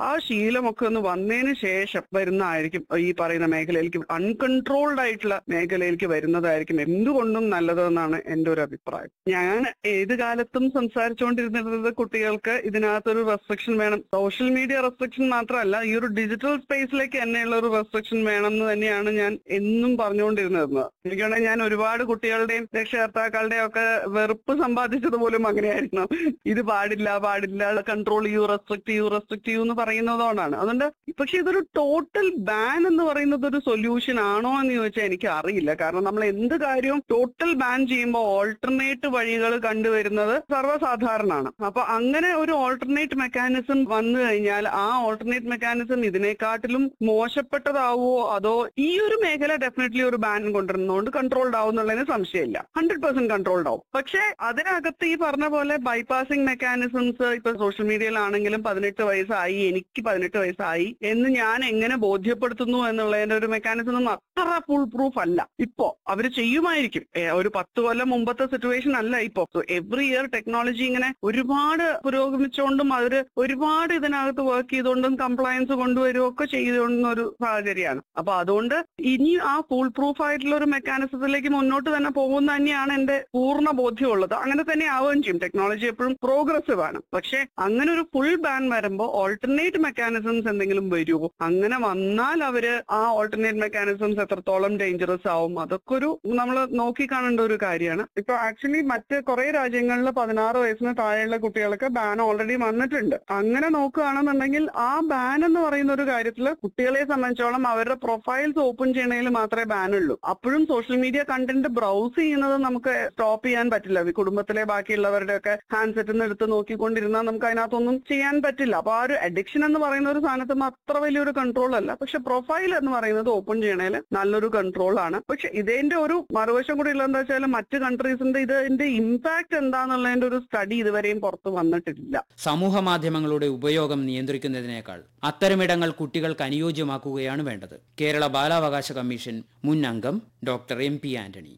ആ ശീലമൊക്കെ ഒന്ന് വന്നതിന് ശേഷം വരുന്നതായിരിക്കും ഈ പറയുന്ന മേഖലയിലേക്ക്, അൺകൺട്രോൾഡ് ആയിട്ടുള്ള മേഖലയിലേക്ക് വരുന്നതായിരിക്കും എന്തുകൊണ്ടും നല്ലതെന്നാണ് എന്റെ ഒരു അഭിപ്രായം. ഞാൻ ഏത് കാലത്തും സംസാരിച്ചുകൊണ്ടിരുന്നത് കുട്ടികൾക്ക് ഇതിനകത്തൊരു റെസ്ട്രിക്ഷൻ വേണം. സോഷ്യൽ മീഡിയ റെസ്ട്രിക്ഷൻ മാത്രമല്ല, ഈ ഒരു ഡിജിറ്റൽ സ്പേസിലേക്ക് തന്നെയുള്ള ഒരു റെസ്ട്രിക്ഷൻ വേണം എന്ന് തന്നെയാണ് ഞാൻ എന്നും പറഞ്ഞുകൊണ്ടിരുന്നത്. എനിക്കാണെങ്കിൽ ഞാൻ ഒരുപാട് കുട്ടികളുടെയും രക്ഷകർത്താക്കളുടെയും ഒക്കെ വെറുപ്പ് സമ്പാദിച്ചത് പോലും അങ്ങനെയായിരുന്നു. ഇത് പാടില്ല കൺട്രോൾ ചെയ്യൂ, റെസ്ട്രിക്ട് ചെയ്യൂ എന്ന് പറയുന്നതുകൊണ്ടാണ്. അതുകൊണ്ട് പക്ഷെ ഇതൊരു ടോട്ടൽ ബാൻ എന്ന് പറയുന്നത് ഒരു സൊല്യൂഷൻ ആണോ എന്ന് ചോദിച്ചാൽ എനിക്ക് അറിയില്ല. കാരണം നമ്മൾ എന്ത് കാര്യവും ടോട്ടൽ ബാൻ ചെയ്യുമ്പോൾ ഓൾട്ടർനേറ്റ് വഴികൾ കണ്ടുവരുന്നത് സർവ്വസാധാരണമാണ്. അപ്പൊ അങ്ങനെ ഒരു ഓൾട്ടർനേറ്റ് മെക്കാനിസം വന്നു കഴിഞ്ഞാൽ ആ ഓൾട്ടർനേറ്റ് മെക്കാനിസം ഇതിനെക്കാട്ടിലും മോശപ്പെട്ടതാവോ അതോ ഈ ഒരു മേഖല ഡെഫിനറ്റ്ലി ഒരു ബാൻ കൊണ്ടുവരുന്നതുകൊണ്ട് കൺട്രോൾഡ് ആവും എന്നുള്ളതിന് സംശയമില്ല. 100% കൺട്രോൾഡ് ആവും. പക്ഷെ അതിനകത്ത് ഈ പറഞ്ഞ പോലെ ബൈപാസിംഗ് മെക്കാനിസംസ് ഇപ്പൊ സോഷ്യൽ മീഡിയയിലാണെങ്കിലും 18 വയസ്സായി, എനിക്ക് 18 വയസ്സായി എന്ന് ഞാൻ എങ്ങനെ ബോധ്യപ്പെടുത്തുന്നു എന്നുള്ളതിന്റെ ഒരു മെക്കാനിസം ഒന്നും അത്ര ഫുൾ പ്രൂഫ് അല്ല. ഇപ്പോ അവര് ചെയ്യുമായിരിക്കും, ഒരു 10 കൊല്ലം മുമ്പത്തെ സിറ്റുവേഷൻ അല്ല ഇപ്പോ. എവറി ഇയർ ടെക്നോളജി ഇങ്ങനെ ഒരുപാട് പുരോഗമിച്ചുകൊണ്ടും അവര് ഒരുപാട് ഇതിനകത്ത് വർക്ക് ചെയ്തുകൊണ്ടും കംപ്ലയൻസ് കൊണ്ടുവരികയും ഒക്കെ ചെയ്തുകൊണ്ടുന്ന ഒരു സാഹചര്യമാണ്. അപ്പൊ അതുകൊണ്ട് ഇനി ആ ഫുൾ പ്രൂഫ് ആയിട്ടുള്ള ഒരു മെക്കാനിസത്തിലേക്ക് മുന്നോട്ട് തന്നെ പോകുന്ന തന്നെയാണ് എന്റെ പൂർണ്ണ ബോധ്യമുള്ളത്. അങ്ങനെ തന്നെ ആവുകയും ചെയ്യും. ടെക്നോളജി എപ്പോഴും പ്രോഗ്രസീവ് ആണ്. പക്ഷെ അങ്ങനെ ഒരു ഫുൾ ബാൻ വരുമ്പോൾ ഓൾട്ടർനേറ്റ് മെക്കാനിസംസ് എന്തെങ്കിലും വരുമോ? അങ്ങനെ വന്നാൽ അവര് ആ ഓൾട്ടർനേറ്റ് മെക്കാനിസംസ് എത്രത്തോളം ഡേഞ്ചറസ് ആവും അതൊക്കെ ഒരു നമ്മൾ നോക്കി കാണേണ്ട ഒരു കാര്യമാണ്. ഇപ്പൊ ആക്ച്വലി മറ്റ് കുറെ രാജ്യങ്ങളിൽ 16 വയസ്സിന് താഴെയുള്ള കുട്ടികൾക്ക് ബാൻ ഓൾറെഡി വന്നിട്ടുണ്ട്. അങ്ങനെ നോക്കുകയാണെന്നുണ്ടെങ്കിൽ ആ ബാൻ എന്ന് പറയുന്ന ഒരു കാര്യത്തിൽ കുട്ടികളെ സംബന്ധിച്ചോളം അവരുടെ പ്രൊഫൈൽസ് ഓപ്പൺ ചെയ്യണതിൽ മാത്രമേ ബാൻ ഉള്ളൂ. അപ്പോഴും സോഷ്യൽ മീഡിയ കണ്ടന്റ് ബ്രൗസ് ചെയ്യുന്നത് നമുക്ക് സ്റ്റോപ്പ് ചെയ്യാൻ പറ്റില്ല. കുടുംബത്തിലെ ബാക്കിയുള്ളവരുടെ ഒക്കെ ഹാൻഡ്സെറ്റിൽ നിന്ന് എടുത്ത് നോക്കിക്കൊണ്ടിരുന്നാൽ നമുക്ക് അതിനകത്തൊന്നും ചെയ്യാൻ പറ്റില്ല. അപ്പൊ ആ ഒരു അഡിക്ഷൻ എന്ന് പറയുന്ന ഒരു സാധനത്തിന് അത്ര വലിയൊരു കൺട്രോൾ അല്ല. പക്ഷെ പ്രൊഫൈൽ എന്ന് പറയുന്നത് ഓപ്പൺ ചെയ്യണേൽ നല്ലൊരു കൺട്രോൾ ആണ്. പക്ഷെ ഇതിന്റെ ഒരു മറുവശം കൂടി ഉള്ളതെന്താ വെച്ചാൽ മറ്റ് കൺട്രീസിന്റെ ഇതിന്റെ ഇമ്പാക്ട് എന്താന്നുള്ളതിന്റെ ഒരു സ്റ്റഡി ഇതുവരെയും പുറത്ത് വന്നിട്ടില്ല. സമൂഹ മാധ്യമങ്ങളുടെ ഉപയോഗം നിയന്ത്രിക്കുന്നതിനേക്കാൾ അത്തരമിടങ്ങൾ കുട്ടികൾക്ക് അനുയോജ്യമാക്കുകയാണ് വേണ്ടത്. കേരള ബാലാവകാശ കമ്മീഷൻ മുൻ അംഗം ഡോക്ടർ MP ആന്റണി.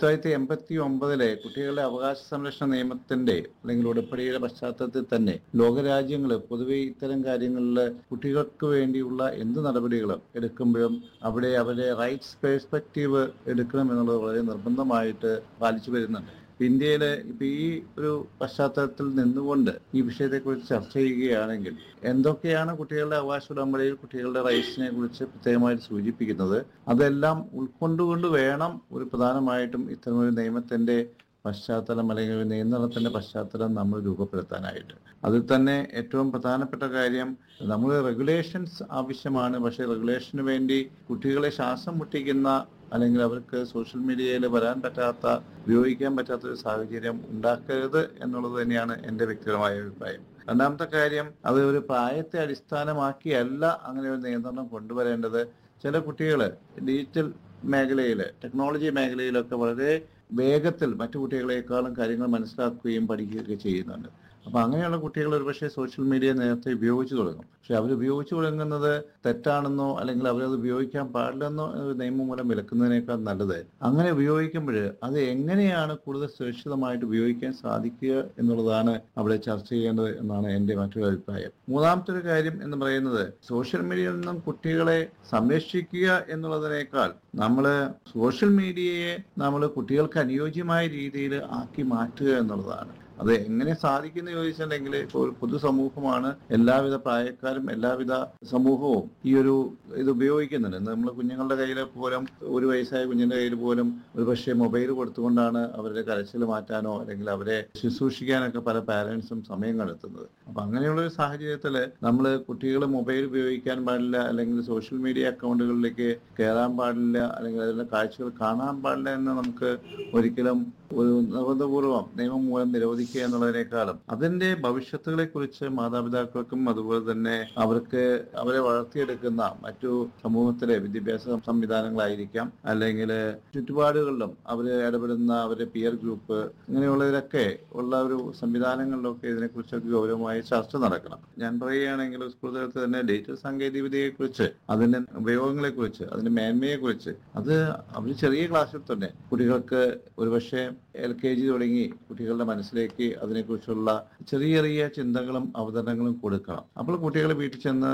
1989 കുട്ടികളുടെ അവകാശ സംരക്ഷണ നിയമത്തിന്റെ അല്ലെങ്കിൽ ഉടമ്പടിയുടെ പശ്ചാത്തലത്തിൽ തന്നെ ലോകരാജ്യങ്ങൾ പൊതുവെ ഇത്തരം കാര്യങ്ങളിൽ കുട്ടികൾക്ക് വേണ്ടിയുള്ള എന്ത് നടപടികളും എടുക്കുമ്പോഴും അവിടെ അവരുടെ റൈറ്റ്സ് പെർസ്പെക്റ്റീവ് എടുക്കണം എന്നുള്ളത് വളരെ നിർബന്ധമായിട്ട് പാലിച്ചു വരുന്നുണ്ട്. ഇന്ത്യയില് ഇപ്പൊ ഈ ഒരു പശ്ചാത്തലത്തിൽ നിന്നുകൊണ്ട് ഈ വിഷയത്തെക്കുറിച്ച് ചർച്ച ചെയ്യുകയാണെങ്കിൽ എന്തൊക്കെയാണ് കുട്ടികളുടെ അവകാശ ഉടമ്പടിയിൽ കുട്ടികളുടെ റൈറ്റ്സിനെ കുറിച്ച് പ്രത്യേകമായിട്ട് സൂചിപ്പിക്കുന്നത്, അതെല്ലാം ഉൾക്കൊണ്ടുകൊണ്ട് വേണം ഒരു പ്രധാനമായിട്ടും ഇത്തരമൊരു നിയമത്തിന്റെ പശ്ചാത്തലം അല്ലെങ്കിൽ ഒരു നിയന്ത്രണത്തിന്റെ പശ്ചാത്തലം നമ്മൾ രൂപപ്പെടുത്താനായിട്ട്. അതിൽ തന്നെ ഏറ്റവും പ്രധാനപ്പെട്ട കാര്യം നമ്മൾ റെഗുലേഷൻസ് ആവശ്യമാണ്. പക്ഷേ റെഗുലേഷന് വേണ്ടി കുട്ടികളെ ശ്വാസം മുട്ടിക്കുന്ന അല്ലെങ്കിൽ അവർക്ക് സോഷ്യൽ മീഡിയയിൽ വരാൻ പറ്റാത്ത, ഉപയോഗിക്കാൻ പറ്റാത്ത ഒരു സാഹചര്യം ഉണ്ടാക്കരുത് എന്നുള്ളത് തന്നെയാണ് എൻ്റെ വ്യക്തിപരമായ അഭിപ്രായം. രണ്ടാമത്തെ കാര്യം, അത് ഒരു പ്രായത്തെ അടിസ്ഥാനമാക്കിയല്ല അങ്ങനെ ഒരു നിയന്ത്രണം കൊണ്ടുവരേണ്ടത്. ചില കുട്ടികൾ ഡിജിറ്റൽ മേഖലയിൽ, ടെക്നോളജി മേഖലയിലൊക്കെ വളരെ വേഗത്തിൽ മറ്റു കുട്ടികളെക്കാളും കാര്യങ്ങൾ മനസ്സിലാക്കുകയും പഠിക്കുകയൊക്കെ ചെയ്യുന്നുണ്ട്. അപ്പൊ അങ്ങനെയുള്ള കുട്ടികൾ ഒരുപക്ഷെ സോഷ്യൽ മീഡിയ നേരത്തെ ഉപയോഗിച്ചു തുടങ്ങും. പക്ഷെ അവർ ഉപയോഗിച്ചു തുടങ്ങുന്നത് തെറ്റാണെന്നോ അല്ലെങ്കിൽ അവരത് ഉപയോഗിക്കാൻ പാടില്ലെന്നോ നിയമം മൂലം വിലക്കുന്നതിനേക്കാൾ നല്ലത് അങ്ങനെ ഉപയോഗിക്കുമ്പോൾ അത് എങ്ങനെയാണ് കൂടുതൽ സുരക്ഷിതമായിട്ട് ഉപയോഗിക്കാൻ സാധിക്കുക എന്നുള്ളതാണ് അവിടെ ചർച്ച ചെയ്യേണ്ടത് എന്നാണ് എൻ്റെ മറ്റൊരു അഭിപ്രായം. മൂന്നാമത്തെ ഒരു കാര്യം എന്ന് പറയുന്നത്, സോഷ്യൽ മീഡിയയിൽ നിന്നും കുട്ടികളെ സംരക്ഷിക്കുക എന്നുള്ളതിനേക്കാൾ നമ്മൾ സോഷ്യൽ മീഡിയയെ നമ്മൾ കുട്ടികൾക്ക് അനുയോജ്യമായ രീതിയിൽ ആക്കി മാറ്റുക എന്നുള്ളതാണ്. അത് എങ്ങനെ സാധിക്കുന്നു ചോദിച്ചിട്ടുണ്ടെങ്കിൽ ഇപ്പോൾ ഒരു പൊതുസമൂഹമാണ്, എല്ലാവിധ പ്രായക്കാരും എല്ലാവിധ സമൂഹവും ഈ ഇത് ഉപയോഗിക്കുന്നുണ്ട്. നമ്മൾ കുഞ്ഞുങ്ങളുടെ കയ്യിൽ പോലും, ഒരു വയസ്സായ കുഞ്ഞിന്റെ കയ്യിൽ പോലും ഒരു പക്ഷേ മൊബൈൽ കൊടുത്തുകൊണ്ടാണ് അവരുടെ കരച്ചിൽ മാറ്റാനോ അല്ലെങ്കിൽ അവരെ ശുശ്രൂഷിക്കാനൊക്കെ പല പാരന്റ്സും സമയം കണ്ടെത്തുന്നത്. അപ്പൊ അങ്ങനെയുള്ള ഒരു സാഹചര്യത്തിൽ നമ്മൾ കുട്ടികൾ മൊബൈൽ ഉപയോഗിക്കാൻ പാടില്ല, അല്ലെങ്കിൽ സോഷ്യൽ മീഡിയ അക്കൗണ്ടുകളിലേക്ക് കയറാൻ പാടില്ല, അല്ലെങ്കിൽ അതിന്റെ കാഴ്ചകൾ കാണാൻ പാടില്ല എന്ന് നമുക്ക് ഒരിക്കലും ഒരു നിർബന്ധപൂർവ്വം നിയമം മൂലം നിരോധിക്കുക എന്നുള്ളതിനേക്കാളും അതിന്റെ ഭവിഷ്യത്തുകളെ കുറിച്ച് മാതാപിതാക്കൾക്കും അതുപോലെ തന്നെ അവരെ വളർത്തിയെടുക്കുന്ന മറ്റു സമൂഹത്തിലെ വിദ്യാഭ്യാസ സംവിധാനങ്ങളായിരിക്കാം, അല്ലെങ്കിൽ ചുറ്റുപാടുകളിലും അവർ ഇടപെടുന്ന അവരുടെ പിയർ ഗ്രൂപ്പ്, ഇങ്ങനെയുള്ളതിലൊക്കെ ഉള്ള ഒരു സംവിധാനങ്ങളിലൊക്കെ ഇതിനെക്കുറിച്ചൊക്കെ ഗൗരവമായി ചർച്ച നടക്കണം. ഞാൻ പറയുകയാണെങ്കിൽ സ്കൂൾ തലത്തിൽ തന്നെ ഡിജിറ്റൽ സാങ്കേതിക വിദ്യയെക്കുറിച്ച്, അതിന്റെ ഉപയോഗങ്ങളെക്കുറിച്ച്, അതിന്റെ മേന്മയെക്കുറിച്ച് അത് അവർ ചെറിയ ക്ലാസ്സിൽ തന്നെ കുട്ടികൾക്ക് ഒരുപക്ഷെ LKG തുടങ്ങി കുട്ടികളുടെ മനസ്സിലേക്ക് അതിനെക്കുറിച്ചുള്ള ചെറിയ ചെറിയ ചിന്തകളും അവതരണങ്ങളും കൊടുക്കണം. അപ്പോൾ കുട്ടികൾ വീട്ടിൽ ചെന്ന്